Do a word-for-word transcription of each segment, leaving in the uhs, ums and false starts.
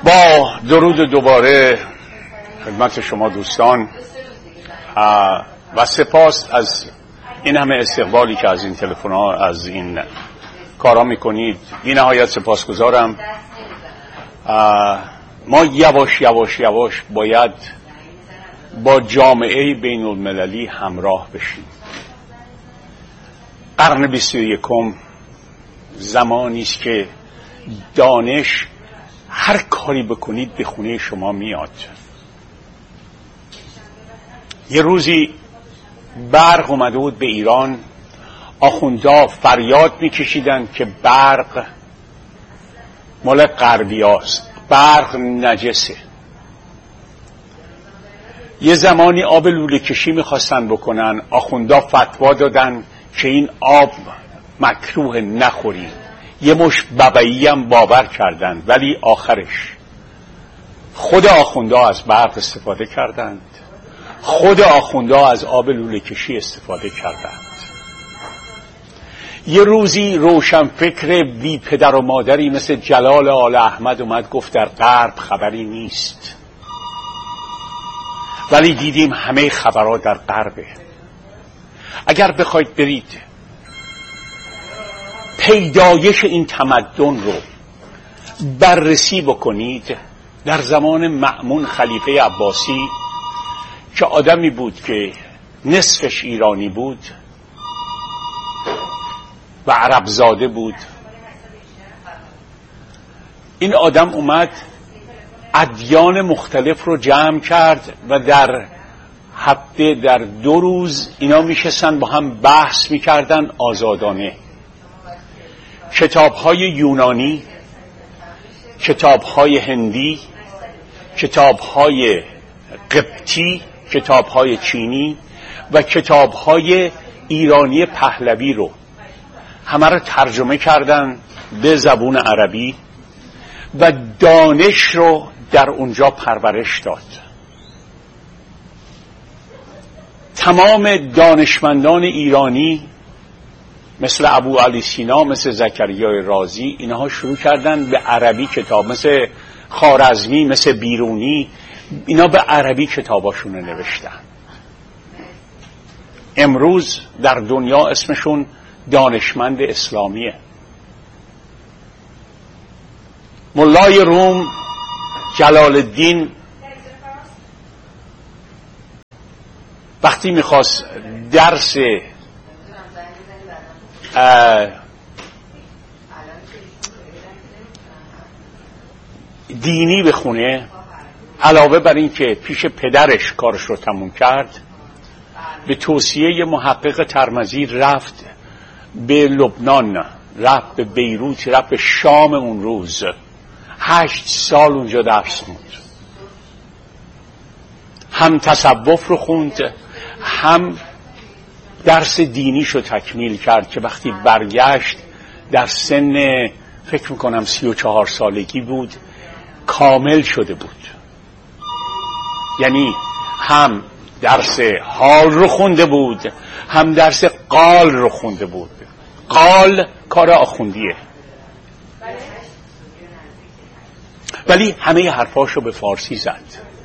با درود دوباره خدمت شما دوستان و سپاس از این همه استقبالی که از این تلفن ها از این کارا میکنید. بی نهایت سپاسگزارم. ما یواش یواش یواش باید با جامعه بین المللی همراه بشیم. قرن بیست و یکم زمانی است که دانش هر کاری بکنید به خونه شما میاد. یه روزی برق اومده بود به ایران، آخوندا فریاد میکشیدن که برق مال غربی هاست، برق نجسه. یه زمانی آب لوله کشی میخواستن بکنن، آخوندا فتوا دادن که این آب مکروه نخورید. یه مش ببعی هم باور کردند، ولی آخرش خود آخوندا از برق استفاده کردند، خود آخوندا از آب لوله کشی استفاده کردند. یه روزی روشن فکر بی پدر و مادری مثل جلال آل احمد اومد گفت در غرب خبری نیست، ولی دیدیم همه خبرها در غربه. اگر بخواید برید پیدایش این تمدن رو بررسی بکنید، در زمان مأمون خلیفه عباسی که آدمی بود که نصفش ایرانی بود و عرب زاده بود، این آدم اومد ادیان مختلف رو جمع کرد و در هفته در دو روز اینا میشستن با هم بحث میکردن آزادانه. کتاب‌های یونانی، کتاب‌های هندی، کتاب‌های قبطی، کتاب‌های چینی و کتاب‌های ایرانی پهلوی رو همه رو ترجمه کردن به زبون عربی و دانش رو در اونجا پرورش داد. تمام دانشمندان ایرانی مثل ابو علی سینا، مثل زکریای رازی، اینها شروع کردن به عربی کتاب، مثل خوارزمی، مثل بیرونی، اینا به عربی کتاباشون رو نوشتن. امروز در دنیا اسمشون دانشمند اسلامیه. مولای روم جلال الدین وقتی میخواست درس دینی بخونه، علاوه بر این که پیش پدرش کارش رو تموم کرد، به توصیه محقق ترمذی رفت به لبنان، رفت به بیروت، رفت به شام. اون روز هشت سال اونجا درس خوند، هم تصوف رو خوند، هم درس دینیشو تکمیل کرد که وقتی برگشت در سن فکر میکنم سی و چهار سالگی بود، کامل شده بود. یعنی هم درس حال رو خونده بود، هم درس قال رو خونده بود. قال کار آخوندیه، ولی همه حرفاشو به فارسی زد،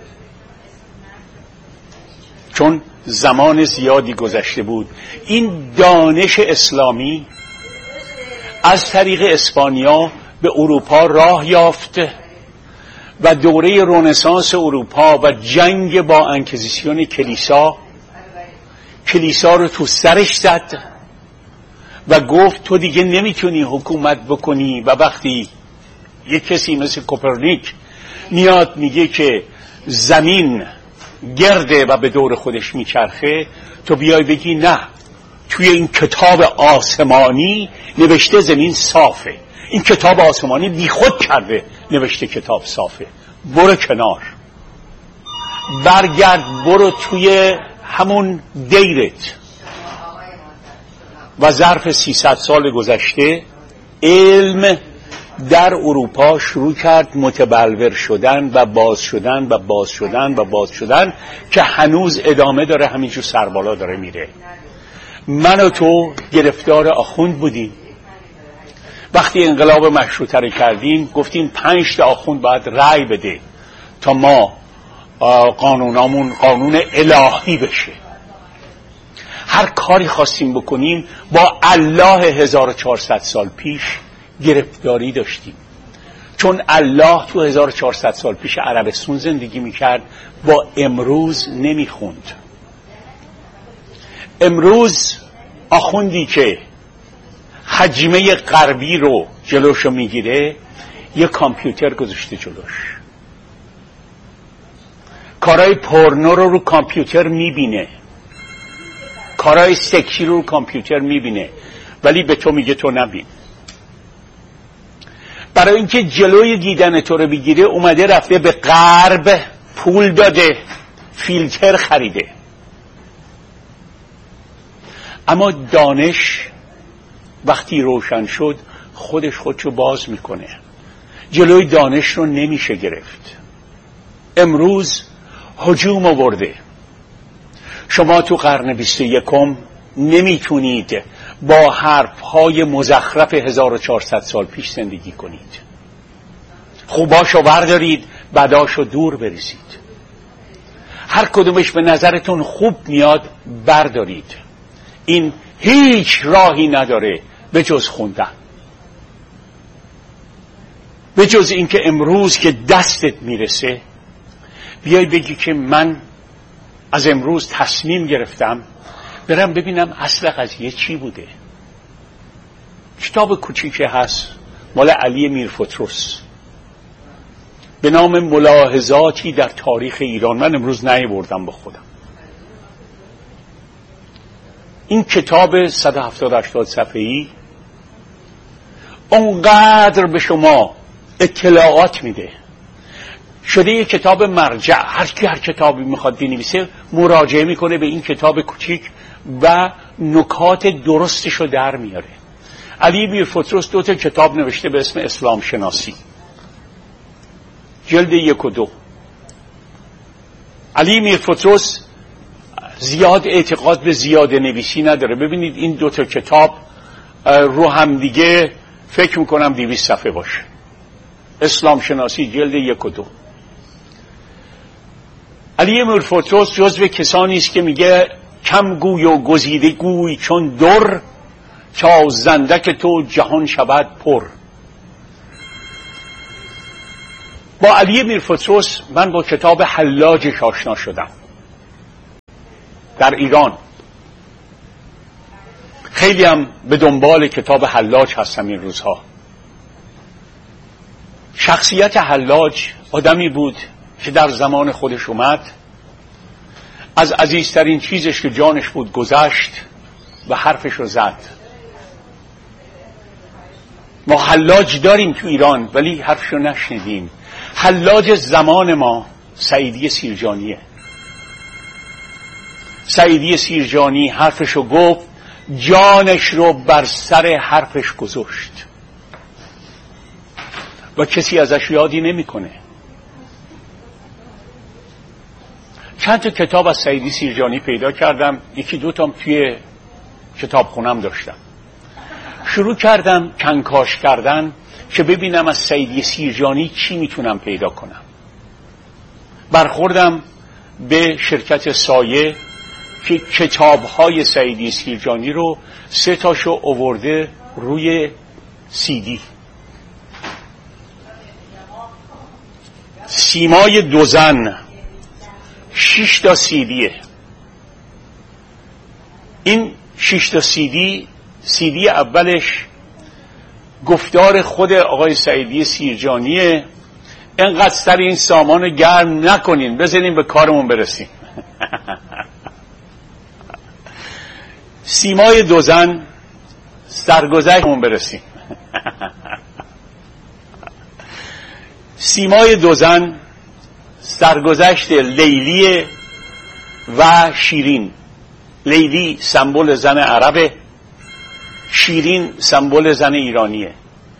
چون زمان زیادی گذشته بود. این دانش اسلامی از طریق اسپانیا به اروپا راه یافت و دوره رنسانس اروپا و جنگ با انکیزیسیون کلیسا کلیسا رو تو سرش زد و گفت تو دیگه نمیتونی حکومت بکنی. و وقتی یک کسی مثل کوپرنیک میاد میگه که زمین گرده و به دور خودش میچرخه، تو بیای بگی نه، توی این کتاب آسمانی نوشته زمین صافه، این کتاب آسمانی بی خود کرده نوشته کتاب صافه، برو کنار، برگرد برو توی همون دیرت. و ظرف سیصد سال گذشته علم در اروپا شروع کرد متبلور شدن و باز شدن و باز شدن و باز شدن که هنوز ادامه داره، همینجور سربالا داره میره. من و تو گرفتار آخوند بودیم، وقتی انقلاب مشروطه رو کردیم گفتیم پنج تا آخوند باید رأی بده تا ما قانونامون قانون الهی بشه. هر کاری خواستیم بکنیم با الله هزار و چهارصد سال پیش گرفتاری داشتیم، چون الله تو هزار و چهارصد سال پیش عربستان زندگی میکرد، با امروز نمیخوند. امروز آخوندی که حجمه غربی رو جلوشو میگیره یه کامپیوتر گذاشته جلوش، کارهای پورنو رو رو کامپیوتر میبینه، کارهای سکسی رو رو کامپیوتر میبینه، ولی به تو میگه تو نبین. برای اینکه جلوی دیدن تو رو بگیره اومده رفته به غرب پول داده، فیلتر خریده. اما دانش وقتی روشن شد خودش خودشو باز میکنه، جلوی دانش رو نمیشه گرفت. امروز هجوم آورده. شما تو قرن بیست و یکم نمیتونید با حرفهای مزخرف هزار و چهارصد سال پیش زندگی کنید. خوباشو بردارید، بداشو دور بریزید. هر کدومش به نظرتون خوب میاد بردارید. این هیچ راهی نداره به جز خوندن، به جز اینکه امروز که دستت میرسه بیای بگی که من از امروز تصمیم گرفتم برم ببینم اصل قضیه چی بوده. کتاب کوچیکی هست مال علی میرفتروس به نام ملاحظاتی در تاریخ ایران. من امروز نیاوردم با خودم. این کتاب صد و هفتاد هشتاد صفحه‌ای اونقدر به شما اطلاعات میده، شده یه کتاب مرجع. هر کی هر کتابی میخواد بنویسه مراجعه میکنه به این کتاب کوچیک و نکات درستشو در میاره. علی میرفتروس دو تا کتاب نوشته به اسم اسلام شناسی، جلد یک و دو. علی میرفتروس زیاد اعتقاد به زیاده نویسی نداره. ببینید این دو تا کتاب رو هم دیگه فکر میکنم دویست صفحه باشه. اسلام شناسی جلد یک و دو. علی میرفتروس جزو کسانی است که میگه کم گوی و گزیده گوی چون در، تا زندک تو جهان شود پر. با علی میرفتروس من با کتاب حلاجش آشنا شدم در ایران. خیلی هم به دنبال کتاب حلاج هستم این روزها. شخصیت حلاج آدمی بود که در زمان خودش اومد، از عزیزترین چیزش که جانش بود گذشت و حرفش رو زد. ما حلاج داریم تو ایران ولی حرفش رو نشنیدیم. حلاج زمان ما سعیدی سیرجانیه. سعیدی سیرجانی حرفش رو گفت، جانش رو بر سر حرفش گذاشت و کسی ازش یادی نمیکنه. چند تا کتاب از سعیدی سیرجانی پیدا کردم، یکی دو تام توی کتاب خونم داشتم. شروع کردم کنکاش کردن که ببینم از سعیدی سیرجانی چی میتونم پیدا کنم. برخوردم به شرکت سایه که کتاب‌های سعیدی سیرجانی رو سه تاشو آورده روی سی دی. سیمای دو زن شش تا سی دیه. این شش تا سی دی، سی دی اولش گفتار خود آقای سعیدی سیرجانیه. اینقدر سر این سامان گرم نکنین، بزنین به کارمون برسیم. سیمای دو زن سرگذشتمون برسیم. سیمای دو زن سرگذشت لیلی و شیرین. لیلی سمبل زن عربه، شیرین سمبل زن ایرانیه.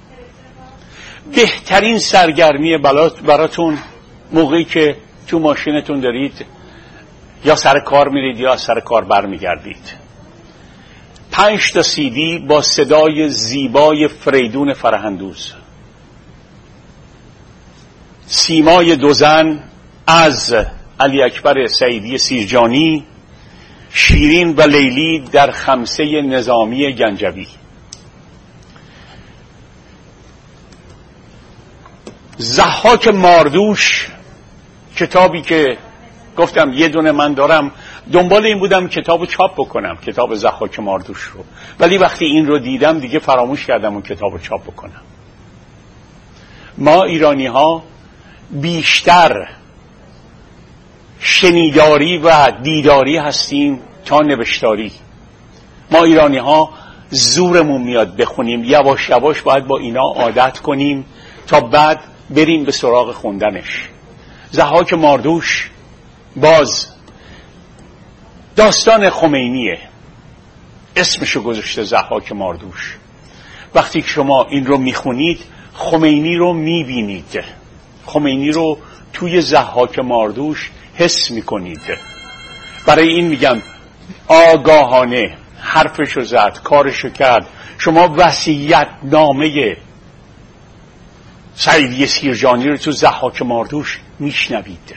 بهترین سرگرمی براتون موقعی که تو ماشینتون دارید یا سر کار میرید یا سر کار برمیگردید، پنج تا سیدی با صدای زیبای فریدون فرهندوز، سیمای دو زن از علی اکبر سعیدی سیرجانی، شیرین و لیلی در خمسه نظامی گنجوی. ضحاک ماردوش، کتابی که گفتم یه دونه من دارم، دنبال این بودم کتابو چاپ بکنم، کتاب ضحاک ماردوش رو، ولی وقتی این رو دیدم دیگه فراموش کردم اون کتابو چاپ بکنم. ما ایرانی ها بیشتر شنیداری و دیداری هستیم تا نوشتاری. ما ایرانی ها زورمون میاد بخونیم، یواش یواش باید با اینا عادت کنیم تا بعد بریم به سراغ خوندنش. ضحاک ماردوش باز داستان خمینیه، اسمشو گذاشته ضحاک ماردوش. وقتی که شما این رو میخونید خمینی رو میبینید، خمینی رو توی ضحاک ماردوش حس میکنید. برای این میگم آگاهانه حرفشو زد، کارشو کرد. شما وصیت نامه سعیدی سیرجانی رو تو ضحاک ماردوش میشنوید،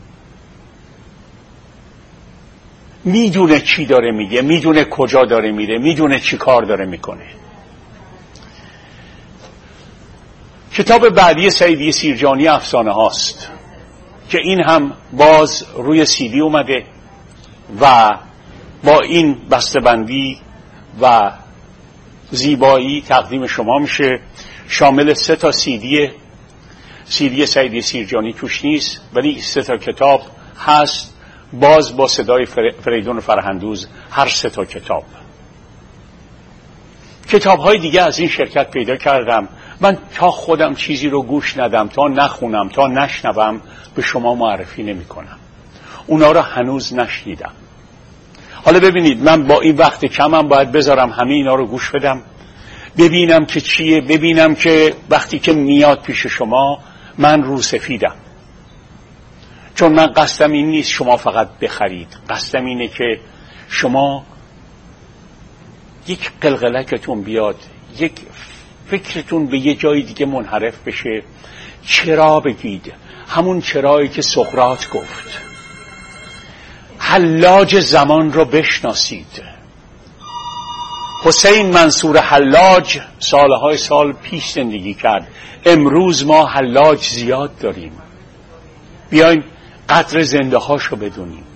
میدونه چی داره میگه، میدونه کجا داره میره، میدونه چی کار داره میکنه. کتاب بعدی سعیدی سیرجانی افسانه هاست که این هم باز روی سیدی اومده و با این بسته‌بندی و زیبایی تقدیم شما میشه. شامل سه تا سیدی سیدی سعیدی سیرجانی توش نیست، ولی سه تا کتاب هست، باز با صدای فریدون فرهندوز هر سه تا کتاب. کتاب‌های دیگه از این شرکت پیدا کردم. من تا خودم چیزی رو گوش ندم، تا نخونم، تا نشنوم به شما معرفی نمی کنم. اونا رو هنوز نشنیدم. حالا ببینید من با این وقت کمم باید بذارم همه اینا رو گوش بدم، ببینم که چیه، ببینم که وقتی که میاد پیش شما من رو سفیدم. چون من قصدم این نیست شما فقط بخرید، قصدم اینه که شما یک قلقلکتون بیاد، یک فکرتون به یه جای دیگه منحرف بشه. چرا بگید، همون چرایی که سقراط گفت. حلاج زمان رو بشناسید. حسین منصور حلاج سالهای سال پیش زندگی کرد، امروز ما حلاج زیاد داریم. بیاین قدر زنده هاشو بدونیم.